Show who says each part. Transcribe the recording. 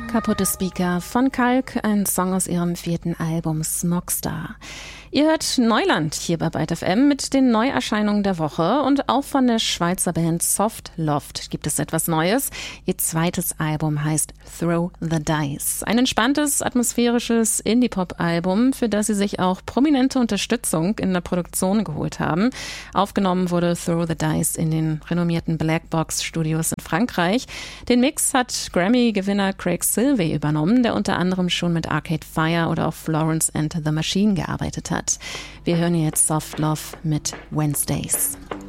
Speaker 1: Kaputte Speaker von Kalk, ein Song aus ihrem 4. Album Smogstar. Ihr hört Neuland hier bei Byte FM mit den Neuerscheinungen der Woche und auch von der Schweizer Band Soft Loft gibt es etwas Neues. Ihr 2. Album heißt Throw the Dice. Ein entspanntes, atmosphärisches Indie-Pop-Album, für das sie sich auch prominente Unterstützung in der Produktion geholt haben. Aufgenommen wurde Throw the Dice in den renommierten Blackbox Studios in Frankreich. Den Mix hat Grammy-Gewinner Craig Silvey übernommen, der unter anderem schon mit Arcade Fire oder auch Florence and the Machine gearbeitet hat. Wir hören jetzt Soft Love mit Wednesdays.